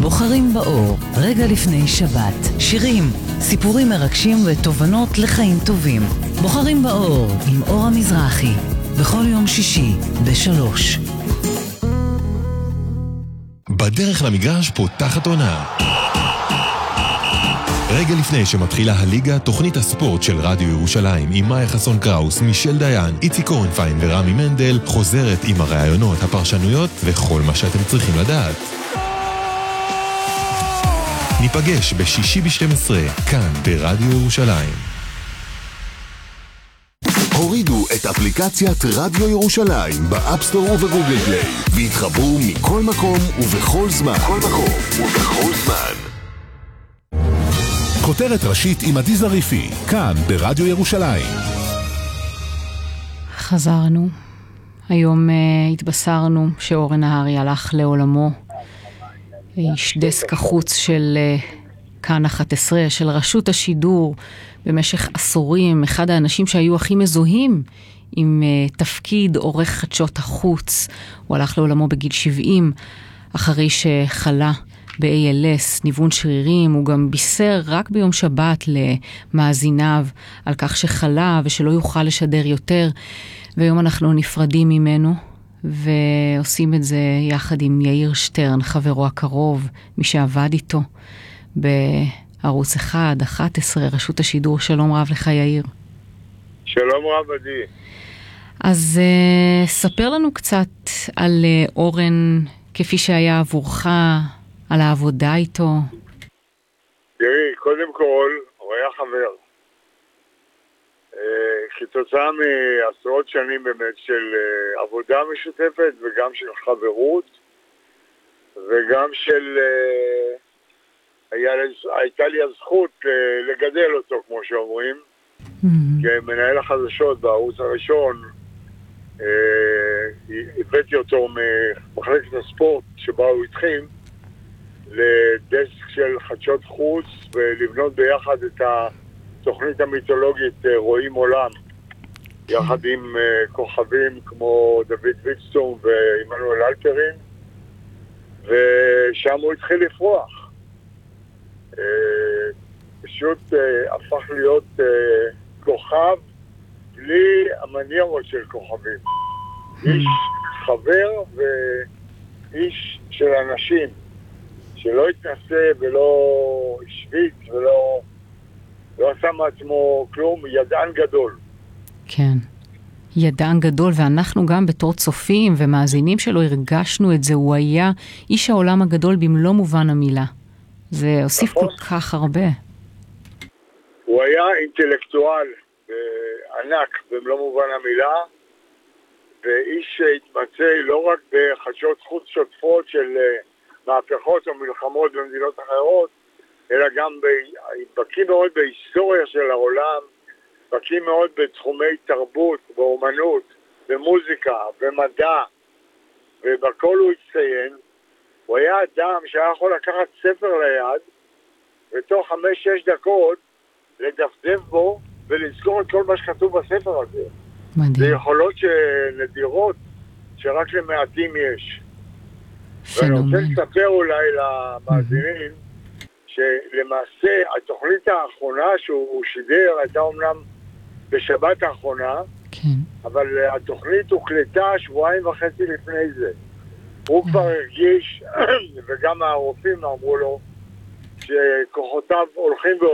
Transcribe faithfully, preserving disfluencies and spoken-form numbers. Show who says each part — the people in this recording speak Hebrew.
Speaker 1: בוחרים באור, רגע לפני שבת. שירים, סיפורים מרגשים ותובנות לחיים טובים. בוחרים באור עם אור המזרחי. בכל יום שישי בשלוש.
Speaker 2: בדרך למגרש פותחת עונה. רגע לפני שמתחילה הליגה, תוכנית הספורט של רדיו ירושלים עם מאיה חסון קראוס, מישל דיין, איצי קורנפיין ורמי מנדל חוזרת עם הרעיונות, הפרשנויות וכל מה שאתם צריכים לדעת. ניפגש בשישי ב-שתים עשרה, כאן ברדיו ירושלים.
Speaker 3: הורידו את אפליקציית רדיו ירושלים באפסטור ובגוגל פליי והתחברו מכל מקום ובכל זמן. כל מקום ובכל זמן. כותרת ראשית עם עדי זריפי, כאן ברדיו ירושלים.
Speaker 4: חזרנו. היום uh, התבשרנו שאורן נהרי הלך לעולמו. איש דסק החוץ של uh, כאן אחת עשרה, של רשות השידור, במשך עשורים, אחד האנשים שהיו הכי מזוהים עם uh, תפקיד עורך חדשות החוץ. הוא הלך לעולמו בגיל שבעים, אחרי שחלה ב-איי אל אס, ניוון שרירים. הוא גם בישר רק ביום שבת למאזיניו על כך שחלה ושלא יוכל לשדר יותר. והיום אנחנו נפרדים ממנו, ועושים את זה יחד עם יאיר שטרן, חברו הקרוב, מי שעבד איתו בערוץ אחד, אחת עשרה, רשות השידור. שלום רב לך יאיר.
Speaker 5: שלום רב עדי.
Speaker 4: אז uh, ספר לנו קצת על uh, אורן כפי שהיה עבורך, על העבודה איתו.
Speaker 5: תראי, קודם כל, הוא היה חבר. כתוצאה מעשרות שנים באמת של עבודה משותפת וגם של חברות וגם של היה, הייתה לי הזכות לגדל אותו, כמו שאומרים, mm-hmm. כמנהל החדשות בערוץ הראשון. הבאתי אותו ממחלקת הספורט שבה הוא התחיל לדסק של חדשות חוץ ולבנות ביחד את התוכנית המיתולוגית רואים עולם, יחד עם כוכבים כמו דוד ויצטום ואימנואל אלפרין, ושם הוא התחיל לפרוח. פשוט הפך להיות כוכב בלי המניירות של כוכבים. איש חבר ואיש של אנשים שלא התנסה ולא השוויץ ולא לא עשה מעצמו כלום, ידען גדול.
Speaker 4: כן, ידען גדול, ואנחנו גם בתור צופים ומאזינים שלו הרגשנו את זה. הוא היה איש העולם הגדול במלוא מובן המילה. זה הוסיף כל כך הרבה.
Speaker 5: הוא היה אינטלקטואל ענק במלוא מובן המילה, ואיש שהתמצא לא רק בחדשות חוץ שוטפות של מהפכות או מלחמות במדינות אחרות, אלא גם בקיא מאוד בהיסטוריה של העולם, בקיא מאוד בתחומי תרבות, באומנות, במוזיקה, במדע, ובכל הוא הצטיין. הוא היה אדם שהיה יכול לקחת ספר ליד, ותוך חמש-שש דקות לדפדף בו ולזכור את כל מה שכתוב בספר הזה. מדהים. זה יכולות נדירות שרק למעטים יש. פנומן. ואני רוצה לספר אולי למאזינים, שלמעשה התוכנית האחרונה שהוא שידר הייתה אומנם בשבת האחרונה, כן. אבל התוכנית הוקלטה שבועיים וחצי לפני זה. הוא כבר הרגיש, וגם הרופאים אמרו לו, שכוחותיו הולכים